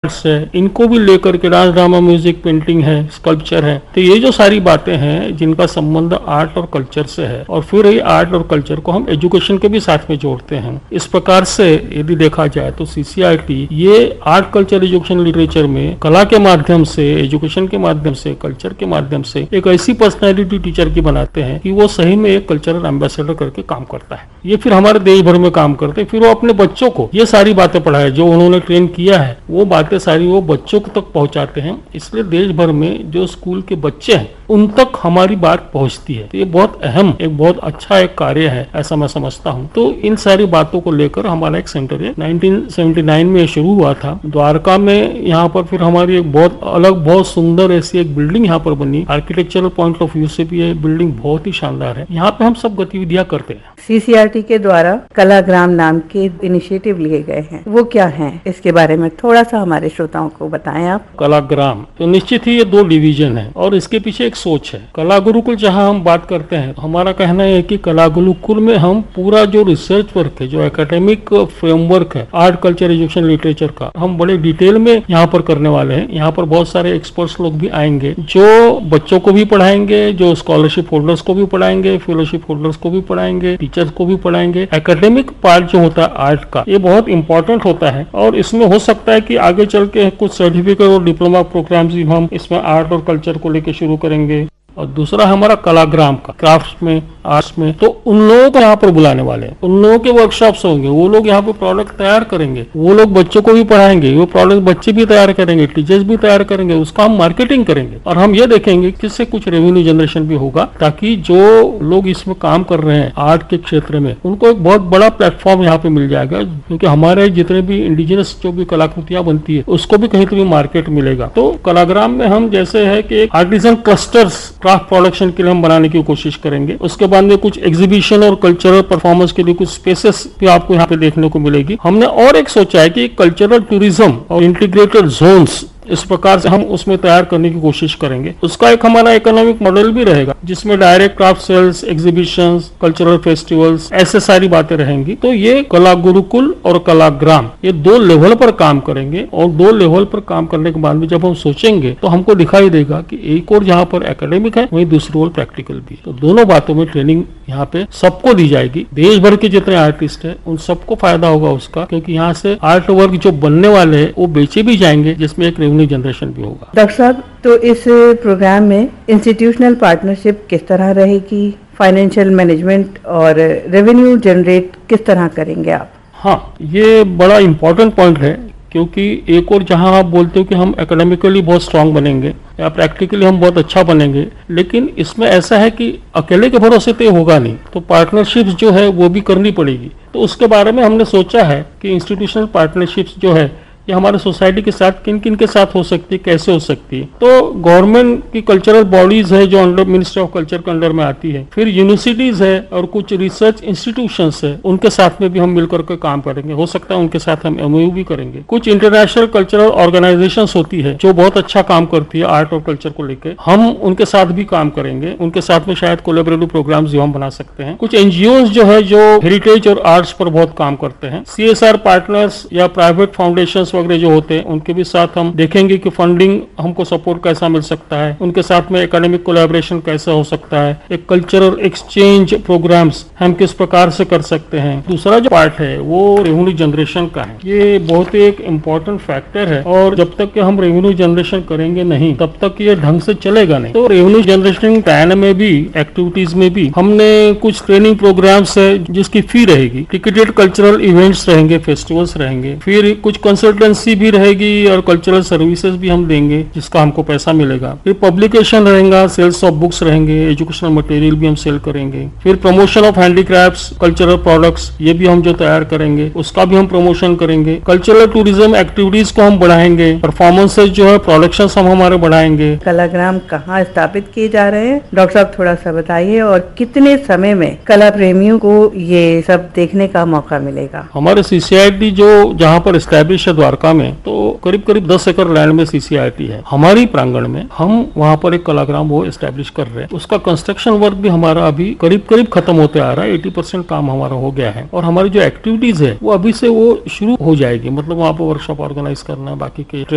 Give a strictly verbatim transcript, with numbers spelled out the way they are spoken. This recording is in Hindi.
आर्ट्स है, इनको भी लेकर के डांस, ड्रामा, म्यूजिक, पेंटिंग है, स्कल्पचर है, तो ये जो सारी बातें हैं जिनका संबंध आर्ट और कल्चर से है, और फिर ये आर्ट और कल्चर को हम एजुकेशन के भी साथ में जोड़ते हैं। इस प्रकार से यदि देखा जाए तो सीसीआरटी ये आर्ट, कल्चर, एजुकेशन, लिटरेचर में कला के माध्यम से, एजुकेशन के माध्यम से, कल्चर के माध्यम से एक ऐसी पर्सनैलिटी टीचर की बनाते हैं कि वो सही में एक कल्चरल एम्बेसडर करके काम करता है। ये फिर हमारे देश भर में काम करते हैं, फिर वो अपने बच्चों को ये सारी बातें पढ़ाए जो उन्होंने ट्रेन किया है, वो बातें सारी वो बच्चों तक पहुंचाते हैं। इसलिए देश भर में जो स्कूल के बच्चे हैं उन तक हमारी बात पहुंचती है। तो ये बहुत अहम, एक बहुत अच्छा एक कार्य है, ऐसा मैं समझता हूँ। तो इन सारी बातों को लेकर हमारा एक सेंटर है, नाइनटीन सेवेंटी नाइन में शुरू हुआ था द्वारका में। यहाँ पर फिर हमारी एक बहुत अलग, बहुत सुंदर ऐसी एक बिल्डिंग यहाँ पर बनी। आर्किटेक्चरल पॉइंट ऑफ व्यू से भी ये बिल्डिंग बहुत ही शानदार है। यहाँ पे हम सब गतिविधियां करते हैं। सीसीआरटी के द्वारा कलाग्राम नाम के इनिशिएटिव लिए गए हैं, वो क्या हैं? इसके बारे में थोड़ा सा हमारे श्रोताओं को बताएं आप। कलाग्राम तो निश्चित ही ये दो डिवीजन है और इसके पीछे एक सोच है। कला गुरुकुल जहाँ हम बात करते हैं, हमारा कहना है कि कला गुरुकुल में हम पूरा जो रिसर्च वर्क है, जो एकेडमिक फ्रेमवर्क है आर्ट, कल्चर, एजुकेशन, लिटरेचर का, हम बड़े डिटेल में यहाँ पर करने वाले हैं। यहाँ पर बहुत सारे एक्सपर्ट्स लोग भी आएंगे जो बच्चों को भी पढ़ाएंगे, जो स्कॉलरशिप होल्डर्स को भी पढ़ाएंगे, फेलोशिप होल्डर्स को भी पढ़ाएंगे, टीचर्स को भी पढ़ाएंगे। एकेडमिक पार्ट जो होता है आर्ट का, ये बहुत इंपॉर्टेंट होता है और इसमें हो सकता है कि आगे चल के कुछ सर्टिफिकेट और डिप्लोमा प्रोग्राम्स भी हम इसमें आर्ट और कल्चर को लेकर शुरू करेंगे। और दूसरा हमारा कलाग्राम का, क्राफ्ट में, आर्ट्स में, तो उन लोगों को यहाँ पर बुलाने वाले हैं। उन लोगों के वर्कशॉप्स होंगे, वो लोग यहाँ पे प्रोडक्ट तैयार करेंगे, वो लोग बच्चों को भी पढ़ाएंगे, वो प्रोडक्ट बच्चे भी तैयार करेंगे, टीचर्स भी तैयार करेंगे, उसका हम मार्केटिंग करेंगे और हम ये देखेंगे कि इससे कुछ रेवेन्यू जनरेशन भी होगा, ताकि जो लोग इसमें काम कर रहे हैं आर्ट के क्षेत्र में, उनको एक बहुत बड़ा प्लेटफॉर्म यहाँ पे मिल जाएगा। क्योंकि हमारे जितने भी इंडिजिनस जो भी कलाकृतियां बनती है उसको भी कहीं तो भी मार्केट मिलेगा। तो कलाग्राम में हम जैसे है कि आर्टिजन क्लस्टर्स क्राफ्ट प्रोडक्शन के लिए हम बनाने की कोशिश करेंगे। उसके बाद में कुछ एग्जीबिशन और कल्चरल परफॉर्मेंस के लिए कुछ स्पेसेस भी आपको यहाँ पे देखने को मिलेगी। हमने और एक सोचा है कि कल्चरल टूरिज्म और इंटीग्रेटेड जोन्स, इस प्रकार से हम उसमें तैयार करने की कोशिश करेंगे। उसका एक हमारा इकोनॉमिक मॉडल भी रहेगा जिसमें direct craft sales, exhibitions, cultural festivals, ऐसे सारी बातें रहेंगी। तो ये कला गुरुकुल और कलाग्राम ये दो लेवल पर काम करेंगे और दो लेवल पर काम करने के बाद में जब हम सोचेंगे तो हमको दिखाई देगा कि एक और जहाँ पर एकेडमिक है वहीं दूसरी ओर प्रैक्टिकल भी। तो दोनों बातों में ट्रेनिंग यहाँ पे सबको दी जाएगी। देश भर के जितने आर्टिस्ट है उन सबको फायदा होगा उसका, क्योंकि यहाँ से आर्ट वर्क जो बनने वाले हैं वो बेचे भी जाएंगे, जिसमें एक रेवेन्यू जनरेशन भी होगा। डॉक्टर साहब, तो इस प्रोग्राम में इंस्टीट्यूशनल पार्टनरशिप किस तरह रहेगी, फाइनेंशियल मैनेजमेंट और रेवेन्यू जनरेट किस तरह करेंगे आप? हाँ, ये बड़ा इम्पोर्टेंट पॉइंट है, क्योंकि एक और जहां आप बोलते हो कि हम एकेडमिकली बहुत स्ट्रांग बनेंगे या प्रैक्टिकली हम बहुत अच्छा बनेंगे, लेकिन इसमें ऐसा है कि अकेले के भरोसे तो होगा नहीं, तो पार्टनरशिप्स जो है वो भी करनी पड़ेगी। तो उसके बारे में हमने सोचा है कि इंस्टीट्यूशनल पार्टनरशिप्स जो है ये हमारे सोसाइटी के साथ किन किन के साथ हो सकती है, कैसे हो सकती है। तो गवर्नमेंट की कल्चरल बॉडीज है जो अंडर मिनिस्ट्री ऑफ कल्चर के अंडर में आती है, फिर यूनिवर्सिटीज है और कुछ रिसर्च इंस्टीट्यूशंस है, उनके साथ में भी हम मिलकर के काम करेंगे। हो सकता है उनके साथ हम एमओयू भी करेंगे। कुछ इंटरनेशनल कल्चरल ऑर्गेनाइजेशंस होती है जो बहुत अच्छा काम करती है आर्ट और कल्चर को लेकर, हम उनके साथ भी काम करेंगे। उनके साथ में शायद कोलैबोरेटिव प्रोग्राम्स जो हम बना सकते हैं। कुछ एनजीओ जो है जो हेरिटेज और आर्ट्स पर बहुत काम करते हैं, सीएसआर पार्टनर्स या प्राइवेट फाउंडेशन वगैरह जो होते हैं, उनके भी साथ हम देखेंगे कि फंडिंग हमको सपोर्ट कैसा मिल सकता है, उनके साथ में एकेडमिक कोलैबोरेशन कैसा हो सकता है, एक कल्चरल एक्सचेंज प्रोग्राम्स हम किस प्रकार से कर सकते हैं। दूसरा जो पार्ट है वो रेवेन्यू जनरेशन का है। ये बहुत एक इम्पोर्टेंट फैक्टर है और जब तक कि हम रेवेन्यू जनरेशन करेंगे नहीं तब तक ये ढंग से चलेगा नहीं। तो रेवेन्यू जनरेशन प्लान में भी, एक्टिविटीज में भी हमने कुछ ट्रेनिंग प्रोग्राम्स है जिसकी फी रहेगी, टिकटेड कल्चरल इवेंट्स रहेंगे, फेस्टिवल्स रहेंगे, फिर कुछ कंसल्टेंसी भी रहेगी और कल्चरल सर्विसेज भी हम देंगे जिसका हमको पैसा मिलेगा। फिर पब्लिकेशन रहेगा, सेल्स ऑफ बुक्स रहेंगे, एजुकेशनल मटेरियल भी हम सेल करेंगे, फिर promotion of handicrafts, cultural products ये भी हम जो तैयार करेंगे उसका भी हम प्रमोशन करेंगे। कल्चरल टूरिज्म एक्टिविटीज को हम बढ़ाएंगे, परफॉर्मेंसेज जो है प्रोडक्शन हम हमारे बढ़ाएंगे। कलाग्राम कहाँ स्थापित किए जा रहे हैं डॉक्टर साहब, थोड़ा सा बताइए, और कितने समय में कला प्रेमियों को ये सब देखने का मौका मिलेगा? हमारे सीसीआईटी जो जहाँ पर एस्टैब्लिश है द्वारका में, तो करीब करीब दस एकड़ लैंड में सीसीआईटी है। हमारी प्रांगण में हम वहाँ पर एक कलाग्राम वो एस्टैब्लिश कर रहे हैं। उसका कंस्ट्रक्शन वर्क भी हमारा अभी करीब करीब खत्म होते आ रहा है, अस्सी परसेंट काम हमारा हो गया है और हमारी जो एक्टिविटीज है वो अभी से वो शुरू हो जाएगी। मतलब वहाँ पर वर्कशॉप ऑर्गेनाइज करना, बाकी के